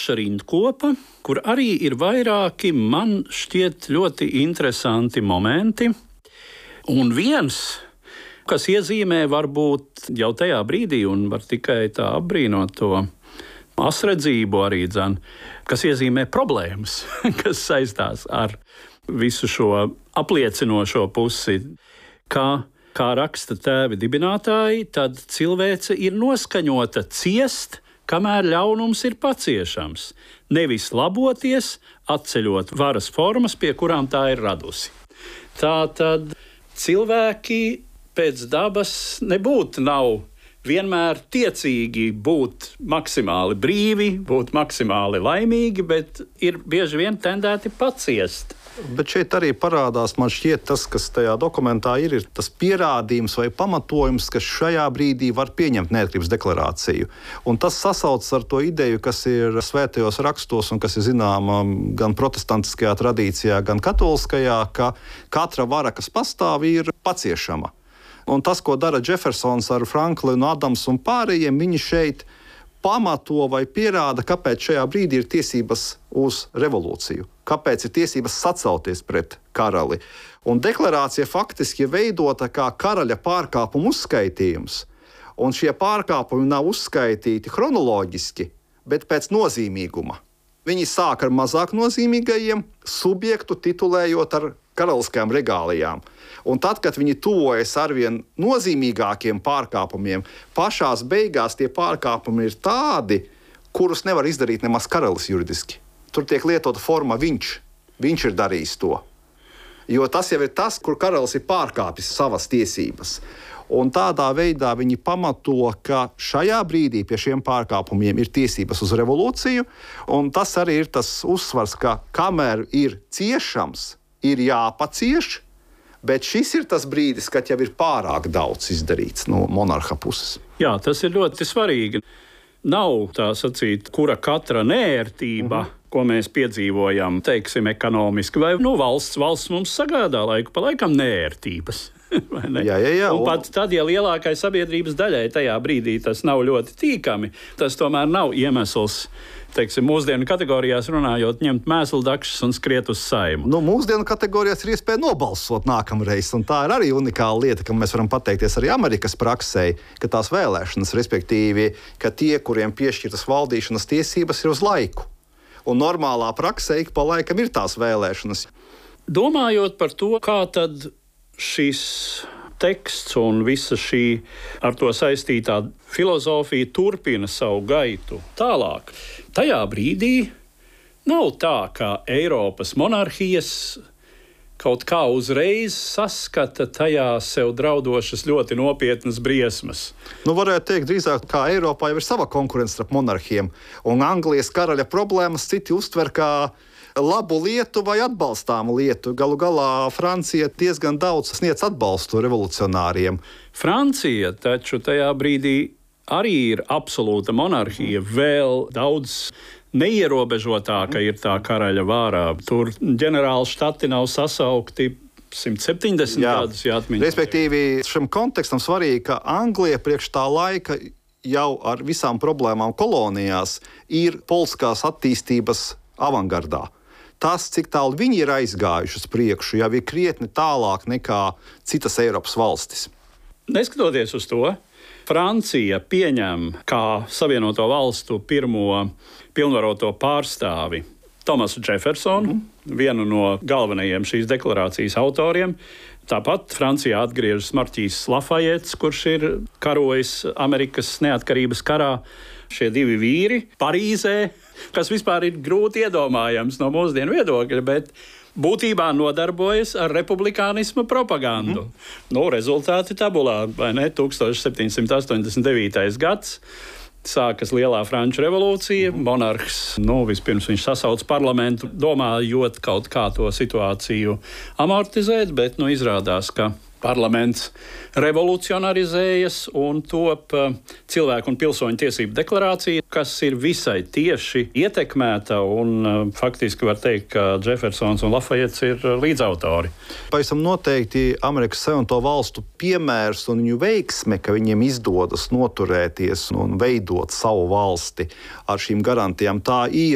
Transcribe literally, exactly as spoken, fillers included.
plaša rindkopa, kur arī ir vairāki man šķiet ļoti interesanti momenti. Un viens, kas iezīmē varbūt jau tajā brīdī, un var tikai tā apbrīnot to asredzību arī dzen, kas iezīmē problēmas, kas saistās ar visu šo apliecinošo pusi, ka, kā raksta tēvi dibinātāji, tad cilvēce ir noskaņota ciest, kamēr ļaunums ir paciešams, nevis laboties, atceļot varas formas, pie kurām tā ir radusi. Tātad cilvēki pēc dabas nebūtu nav vienmēr tiecīgi būt maksimāli brīvi, būt maksimāli laimīgi, bet ir bieži vien tendēti paciest. Bet šeit arī parādās, man šķiet, tas, kas tajā dokumentā ir, ir tas pierādījums vai pamatojums, kas šajā brīdī var pieņemt neatkarības deklarāciju. Un tas sasaucas ar to ideju, kas ir svētajos rakstos un kas ir zināma gan protestantiskajā tradīcijā, gan katoliskajā, ka katra vara, kas pastāv, ir paciešama. Un tas, ko dara Jeffersons ar Franklinu, Adams un pārējiem, viņi šeit pamato vai pierāda, kāpēc šajā brīdī ir tiesības uz revolūciju, kāpēc ir tiesības sacelties pret karali. Un deklarācija faktiski ir veidota kā karaļa pārkāpumu uzskaitījums, un šie pārkāpumi nav uzskaitīti chronoloģiski, bet pēc nozīmīguma. Viņi sāk ar mazāk nozīmīgajiem, subjektu titulējot ar karaliskajām regālijām. Un tad, kad viņi tuvojas arvien nozīmīgākiem pārkāpumiem, pašās beigās tie pārkāpumi ir tādi, kurus nevar izdarīt nemaz karalis juridiski. Tur tiek lietota forma viņš. Viņš ir darījis to. Jo tas jau ir tas, kur karalis ir pārkāpis savas tiesības. Un tādā veidā viņi pamato, ka šajā brīdī pie šiem pārkāpumiem ir tiesības uz revolūciju, un tas arī ir tas uzsvars, ka kamēr ir ciešams, ir jāpacieš, bet šis ir tas brīdis, kad jau ir pārāk daudz izdarīts no monarha puses. Jā, tas ir ļoti svarīgi. Nav tā sacīt, kura katra neērtība, mm-hmm. ko mēs piedzīvojam, teiksim, ekonomiski, vai nu, valsts, valsts mums sagādā laiku pa laikam neērtības. Ne? Jā, jā, jā. Un pat tad, ja lielākai sabiedrības daļai tajā brīdī tas nav ļoti tīkami, tas tomēr nav iemesls, teiksim, mūsdienu kategorijās runājot, ņemt mēsldakšas un skriet uz Saimu. Nu, mūsdienu kategorijās ir iespēja nobalsot nākamreiz, un tā ir arī unikāla lieta, ka mēs varam pateikties arī Amerikas praksē, ka tās vēlēšanas, respektīvi, ka tie, kuriem piešķirtas valdīšanas tiesības, ir uz laiku. Un normālā praksē ik pa laikam ir tās vēlēšanas. Domājot par to, kā tad šis teksts un visa šī ar to saistītā filozofija turpina savu gaitu tālāk. Tajā brīdī nav tā, ka Eiropas monarhijas kaut kā uzreiz saskata tajā sev draudošas ļoti nopietnas briesmas. Nu, varētu teikt drīzāk, kā Eiropā jau ir sava konkurence starp monarhiem, un Anglijas karaļa problēmas citi uztver kā labu lietu vai atbalstāmu lietu. Galu galā Francija diezgan daudz sniedz atbalstu revolucionāriem. Francija taču tajā brīdī arī ir absolūta monarhija, vēl daudz neierobežotāka ir tā karaļa vārā. Tur ģenerāli štati nav sasaukti simt septiņdesmit Jā. gadus, ja atmiņā. Respektīvi, šim kontekstam svarīgi, ka Anglija priekš tā laika jau ar visām problēmām kolonijās ir politiskās attīstības avangardā. Tas, cik tālu viņi ir aizgājuši uz priekšu, jau ir krietni tālāk nekā citas Eiropas valstis. Neskatoties uz to, Francija pieņem kā Savienoto valstu pirmo pilnvaroto pārstāvi Tomasu Jeffersonu, mm-hmm. vienu no galvenajiem šīs deklarācijas autoriem. Tāpat Francijā atgriežas marķīss Lafayets, kurš ir karojis Amerikas neatkarības karā. Šie divi vīri Parīzē, kas vispār ir grūti iedomājams no mūsdienu viedokļa, bet būtībā nodarbojas ar republikānisma propagandu. Mm. Nu, rezultāti tabulā, vai ne? tūkstoš septiņsimt astoņdesmit devītais gads. Sākas Lielā Franču revolūcija. Mm. Monarhs, nu, vispirms viņš sasauc parlamentu, domājot kaut kā to situāciju amortizēt, bet, nu, izrādās, ka parlaments revolucionarizējas un top cilvēku un pilsoņu tiesību deklarācija, kas ir visai tieši ietekmēta un faktiski var teikt, ka Jeffersons un Lafayets ir līdzautori. Pavisam noteikti Amerikas Savienoto valstu piemērs un viņu veiksme, ka viņiem izdodas noturēties un veidot savu valsti ar šīm garantijām, tā ir